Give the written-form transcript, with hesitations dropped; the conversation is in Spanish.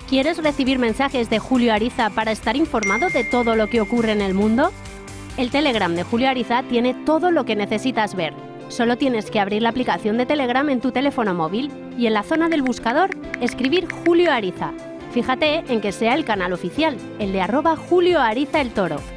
¿Quieres recibir mensajes de Julio Ariza para estar informado de todo lo que ocurre en el mundo? El Telegram de Julio Ariza tiene todo lo que necesitas ver. Solo tienes que abrir la aplicación de Telegram en tu teléfono móvil y en la zona del buscador escribir Julio Ariza. Fíjate en que sea el canal oficial, el de @Julio Ariza el Toro.